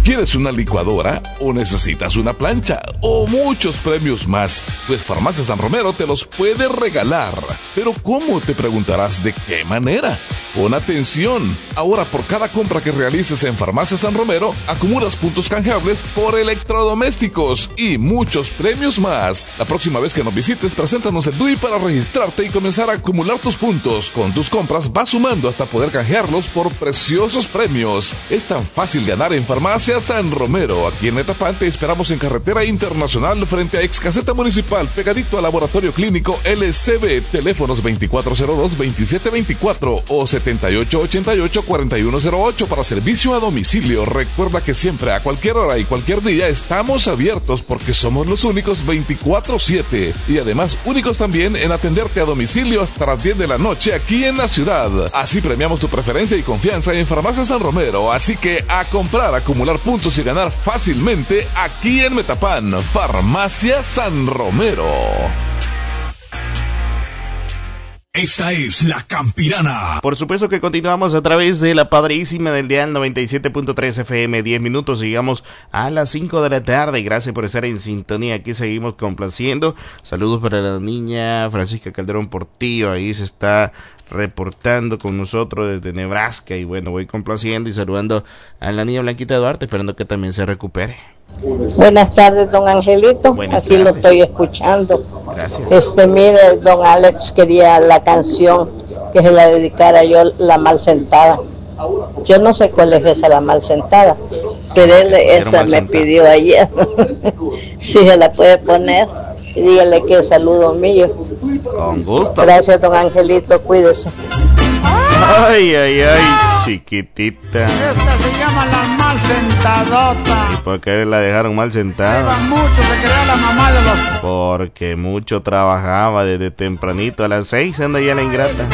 ¿Quieres una licuadora o necesitas una plancha o muchos premios más? Pues Farmacia San Romero te los puede regalar. ¿Pero cómo? Te preguntarás, ¿de qué manera? Pon atención. Ahora por cada compra que realices en Farmacia San Romero, acumulas puntos canjeables por electrodomésticos y muchos premios más. La próxima vez que nos visites, preséntanos el DUI para registrarte y comenzar a acumular tus puntos. Con tus compras vas sumando hasta poder canjearlos por preciosos premios. Es tan fácil ganar en Farmacia San Romero. Aquí en Metapán te esperamos en Carretera Internacional frente a Ex Caseta Municipal, pegadito al Laboratorio Clínico LCB. Teléfonos 2402-2724 o 7888-4108 para servicio a domicilio. Recuerda que siempre, a cualquier hora y cualquier día, estamos abiertos porque somos los únicos 24/7 y además únicos también en atenderte a domicilio hasta las 10 de la noche aquí en la ciudad. Así premiamos tu preferencia y confianza en Farmacia San Romero. Así que a comprar, acumular puntos y ganar fácilmente aquí en Metapán. Farmacia San Romero. Esta es La Campirana. Por supuesto que continuamos a través de la padrísima del dial 97.3 FM, 10 minutos, llegamos a las 5 de la tarde. Gracias por estar en sintonía, aquí seguimos complaciendo. Saludos para la niña Francisca Calderón Portillo, ahí se está reportando con nosotros desde Nebraska. Y bueno, voy complaciendo y saludando a la niña Blanquita Duarte, esperando que también se recupere. Buenas tardes, don Angelito. Buenas Aquí tardes. lo estoy escuchando. Gracias. Mire, don Alex quería la canción que se la dedicara yo, La Mal Sentada. Yo no sé cuál es esa, La Mal Sentada, pero él esa me pidió ayer. Si se la puede poner, y dígale que es saludo mío. Con gusto. Gracias, don Angelito, cuídese. Ay, ay, ay, chiquitita. Esta se llama La Mal Sentadota. ¿Y por qué la dejaron mal sentada? Lleva mucho, se crea la mamá de los... Porque mucho trabajaba desde tempranito, a las 6 anda ya la ingrata.